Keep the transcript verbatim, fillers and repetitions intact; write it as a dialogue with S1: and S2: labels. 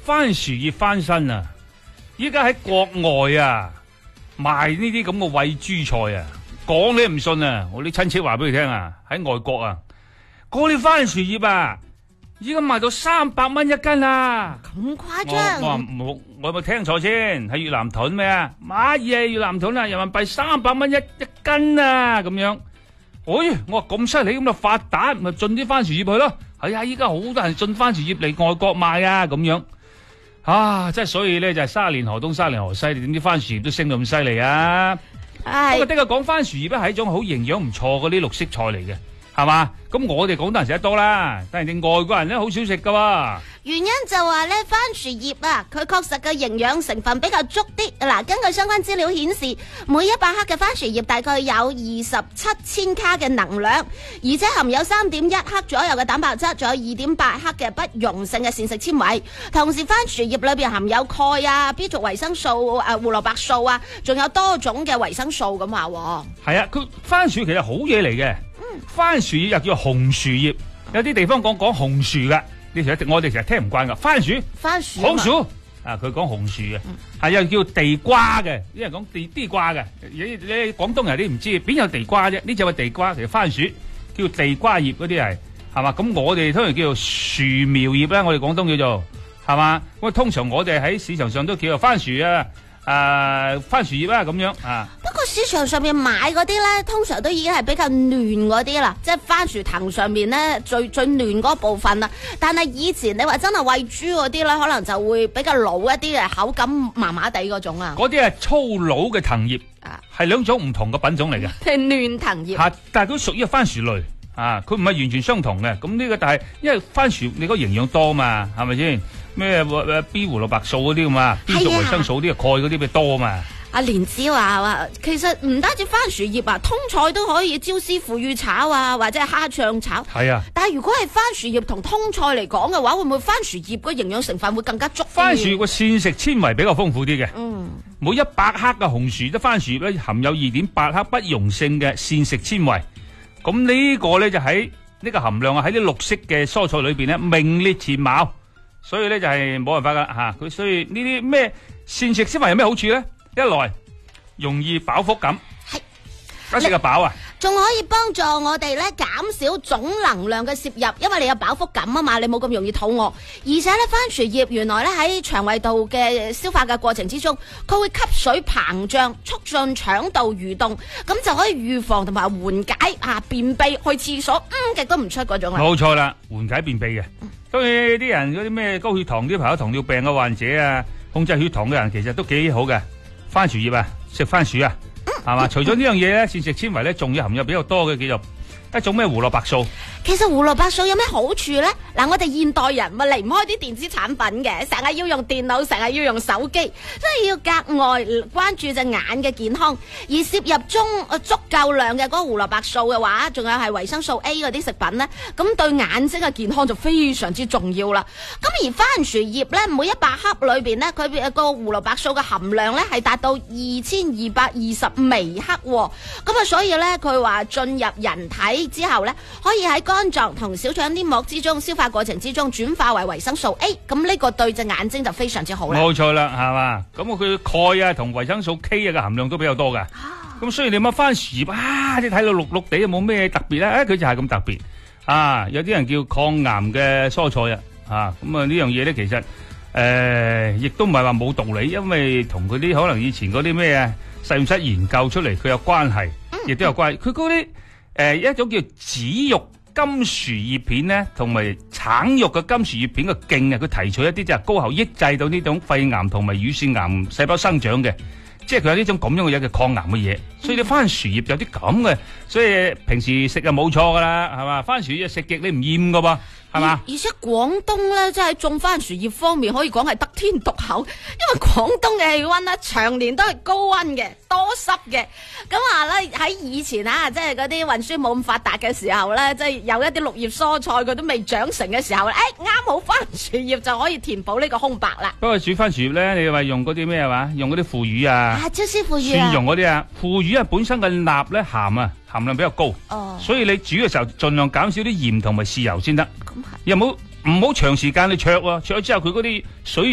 S1: 番薯葉翻身啊！依家喺國外啊賣呢啲咁嘅餵豬菜啊，講你唔信啊！我啲親戚話俾你聽啊，喺外國啊，嗰啲番薯葉啊，依家賣到三百蚊一斤啊！
S2: 咁誇張？
S1: 我話冇，我有冇聽錯先？喺越南盾咩啊？買嘢越南盾啊，人民幣三百蚊一一斤啊！咁樣，哎，我話咁犀利咁就發達，咪進啲番薯葉去咯。係啊，依家好多人進番薯葉嚟外國賣啊，咁樣。啊，即係所以咧就係卅年河東，卅年河西，你點知番薯葉都升到咁犀利啊？不過的確講番薯葉咧係一種好營養唔錯嗰啲綠色菜嚟嘅，係嘛？咁我哋廣東人食得多啦，但係你外國人咧好少食噶喎。
S2: 原因就話咧，番薯葉啊，佢確實嘅營養成分比較足啲。嗱，根據相關資料顯示，每一百克嘅番薯葉大概有二十七千卡嘅能量，而且含有三點一克左右嘅蛋白質，仲有二點八克嘅不溶性嘅膳食纖維。同時，番薯葉裏邊含有鈣啊、B 族維生素、誒胡蘿蔔素啊，仲有多種嘅維生素咁話。
S1: 係啊，佢番薯其實好嘢嚟嘅。嗯，番薯葉又叫紅薯葉，有啲地方講講紅薯噶。你成日我哋成日聽唔慣噶，番薯、
S2: 番薯、
S1: 紅薯啊，佢講紅薯嘅，係又叫地瓜嘅，啲人講地地瓜嘅，你你廣東人你唔知邊有地瓜啫？呢隻係地瓜，其實番薯叫地瓜葉嗰啲係，係嘛？咁我哋通常叫做樹苗葉啦，我哋廣東叫做係嘛？咁通常我哋喺市場上都叫做番薯啊，誒番薯葉啦咁樣啊。
S2: 不過市場上面買嗰啲咧，通常都已經係比較嫩嗰啲啦，即係番薯藤上面咧最最嫩嗰部分啦。但係以前你話真係餵豬嗰啲咧，可能就會比較老一啲嘅，口感麻麻地嗰種啊。
S1: 嗰啲係粗魯嘅藤葉，係兩種唔同嘅品種嚟嘅。
S2: 係嫩藤葉，
S1: 吓，但係佢屬於番薯類啊，佢唔係完全相同嘅。咁呢個但係因為番薯你個營養多嘛，係咪先？咩 B 胡蘿蔔素嗰啲咁啊 ，B 族維生素啲啊，鈣嗰啲咪多嘛。
S2: 阿蓮子話話，其實唔單止番薯葉啊，通菜都可以椒絲腐乳炒啊，或者係蝦醬炒。係啊。但係如果係番薯葉同通菜嚟講嘅話，會唔會番薯葉個營養成分會更加足？
S1: 番薯個膳食纖維比較豐富啲嘅。
S2: 嗯。
S1: 每一百克嘅紅薯得番薯葉咧含有二點八克不溶性嘅膳食纖維。咁呢個咧就喺呢個含量啊喺啲綠色嘅蔬菜裏邊咧名列前茅。所以咧就係冇辦法噶吓，佢所以呢啲咩膳食纖維有咩好處咧？一來容易飽腹感，係一食就飽啊，
S2: 仲可以幫助我哋咧減少總能量嘅攝入，因為你有飽腹感啊嘛，你冇咁容易肚餓。而且咧番薯葉原來咧喺腸胃道嘅消化嘅過程之中，佢會吸水膨脹，促進腸道蠕動，咁就可以預防同埋緩解啊便秘去廁所嗯極都唔出嗰種啊。
S1: 冇錯啦，緩解便秘嘅。當然啲人嗰啲咩高血糖啲朋友、糖尿病嘅患者啊，控制血糖嘅人其實都幾好嘅。番薯葉啊，食番薯啊，係嘛？除咗呢樣嘢咧，膳食纖維咧，仲要含有比較多嘅叫做一種咩胡蘿蔔素。
S2: 其實胡蘿蔔素有咩好處咧？嗱，我哋現代人咪離唔開啲電子產品嘅，成日要用電腦，成日要用手機，所以要格外關注隻眼嘅健康。而攝入中足夠量嘅嗰個胡蘿蔔素嘅話，仲有係維生素 A 嗰啲食品咧，咁對眼睛嘅健康就非常之重要啦。咁而番薯葉咧，每一百克裏邊咧，佢個胡蘿蔔素嘅含量咧係達到二千二百二十微克，咁啊，所以咧佢話進入人體之後咧，可以喺肝臟同小腸黏膜之中消化過程之中轉化為維生素 A， 咁呢個對隻眼睛就非常之好啦。
S1: 冇錯啦，係嘛？咁佢鈣啊同維生素 K 啊嘅含量都比較多噶。咁雖然你乜番薯葉啊，你睇到綠綠地冇咩特別咧，誒，佢就係咁特別啊！有啲人叫抗癌嘅蔬菜啊，啊，咁啊呢樣嘢咧，其實誒亦都唔係話冇道理，因為同佢啲可能以前嗰啲咩啊實驗室研究出嚟，佢有關係，亦都有關係。佢嗰啲誒一種叫紫肉金薯葉片咧，同埋橙肉嘅金薯葉片嘅莖啊，佢提取一啲即係高效抑制到呢種肺癌同埋乳腺癌細胞生長嘅，即係佢有呢種咁樣嘅嘢嘅抗癌嘅嘢。所以你番薯葉有啲咁嘅，所以平時食就冇錯噶啦，係嘛？番薯葉食極你唔厭噶噃。係嘛？而且廣東咧，即係種番薯葉方面，可以講係得天獨厚，因為廣東嘅氣溫咧，長年都係高溫嘅，多濕嘅。咁話咧喺以前啊，即係嗰啲運輸冇咁發達嘅時候咧，即係有一啲綠葉蔬菜佢都未長成嘅時候，誒啱好番薯葉就可以填補呢個空白啦。不過煮番薯葉咧，你話用嗰啲咩係嘛？用嗰啲腐乳啊，啊，椒絲腐乳啊，蒜蓉嗰啲啊，腐乳啊本身嘅鈉咧鹹啊。含量比較高，哦，所以你煮嘅時候盡量減少啲鹽同埋豉油先得，又冇唔好長時間你焯喎，焯咗之後佢嗰啲水。